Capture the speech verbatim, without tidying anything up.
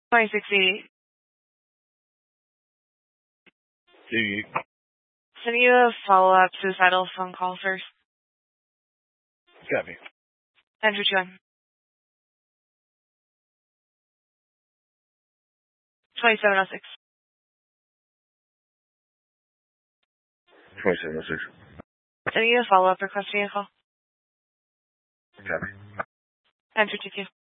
twenty-six eighty. Do you? Sending you a follow-up suicidal phone call first. Copy. Enter two on. twenty-seven oh six. twenty-seven oh six. Sending you a follow-up request vehicle. Copy. Enter two Q.